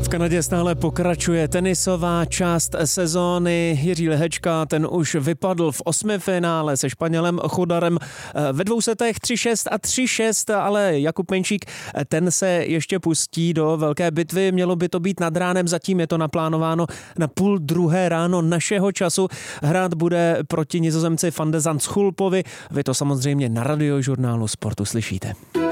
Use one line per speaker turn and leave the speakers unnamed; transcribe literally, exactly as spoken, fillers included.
Kanadě stále pokračuje tenisová část sezóny. Jiří Lehečka, ten už vypadl v osmifinále se Španělem Chodarem ve dvou setech tři šest a tři šest, ale Jakub Menšík, ten se ještě pustí do velké bitvy. Mělo by to být nad ránem, zatím je to naplánováno na půl druhé ráno našeho času. Hrát bude proti Nizozemci Van de Zandschulpovi. Vy to samozřejmě na Radiožurnálu Sportu slyšíte.